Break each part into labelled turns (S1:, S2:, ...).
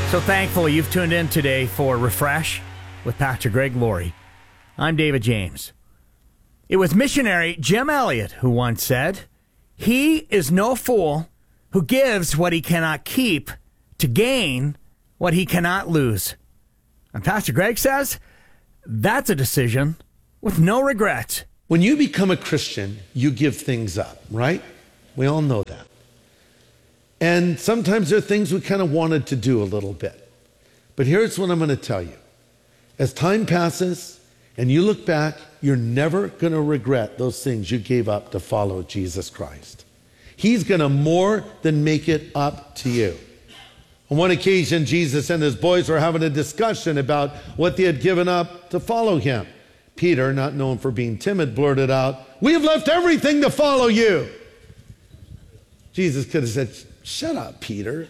S1: So thankful you've tuned in today for Refresh with Pastor Greg Laurie. I'm David James. It was missionary Jim Elliot who once said, "He is no fool who gives what he cannot keep to gain what he cannot lose." And Pastor Greg says, that's a decision with no regrets.
S2: When you become a Christian, you give things up, right? We all know that. And sometimes there are things we kind of wanted to do a little bit. But here's what I'm going to tell you. As time passes and you look back, you're never going to regret those things you gave up to follow Jesus Christ. He's going to more than make it up to you. On one occasion, Jesus and his boys were having a discussion about what they had given up to follow him. Peter, not known for being timid, blurted out, "We have left everything to follow you." Jesus could have said, "Shut up, Peter."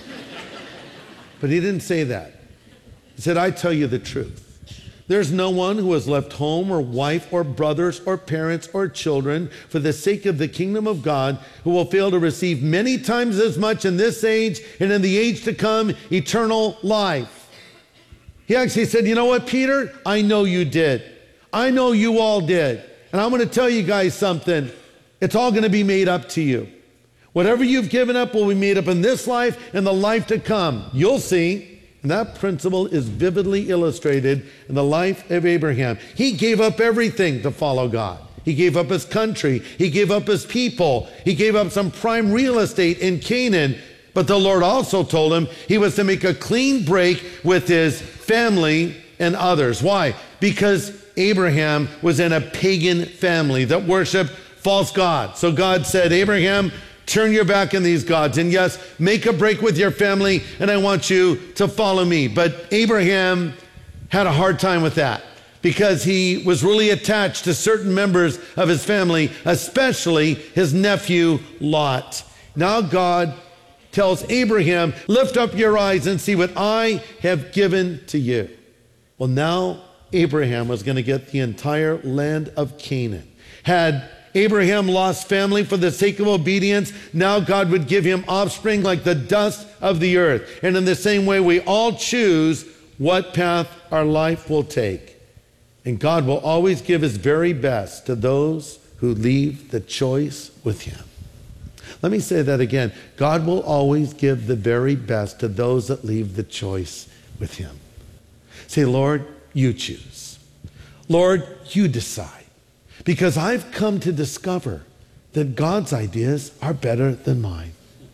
S2: But he didn't say that. He said, "I tell you the truth. There's no one who has left home or wife or brothers or parents or children for the sake of the kingdom of God who will fail to receive many times as much in this age and in the age to come, eternal life." He actually said, "You know what, Peter? I know you did. I know you all did. And I'm going to tell you guys something. It's all going to be made up to you. Whatever you've given up will be made up in this life and the life to come. You'll see." And that principle is vividly illustrated in the life of Abraham. He gave up everything to follow God. He gave up his country. He gave up his people. He gave up some prime real estate in Canaan. But the Lord also told him he was to make a clean break with his family and others. Why? Because Abraham was in a pagan family that worshiped false gods. So God said, "Abraham, turn your back on these gods. And yes, make a break with your family, and I want you to follow me." But Abraham had a hard time with that because he was really attached to certain members of his family, especially his nephew Lot. Now God tells Abraham, "Lift up your eyes and see what I have given to you." Well, now Abraham was going to get the entire land of Canaan. Had Abraham lost family for the sake of obedience, now God would give him offspring like the dust of the earth. And in the same way, we all choose what path our life will take. And God will always give his very best to those who leave the choice with him. Let me say that again. God will always give the very best to those that leave the choice with him. Say, "Lord, you choose. Lord, you decide. Because I've come to discover that God's ideas are better than mine.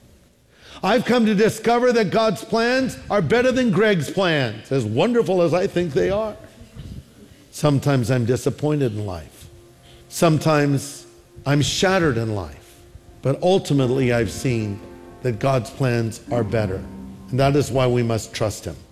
S2: I've come to discover that God's plans are better than Greg's plans, as wonderful as I think they are." Sometimes I'm disappointed in life. Sometimes I'm shattered in life. But ultimately I've seen that God's plans are better. And that is why we must trust him.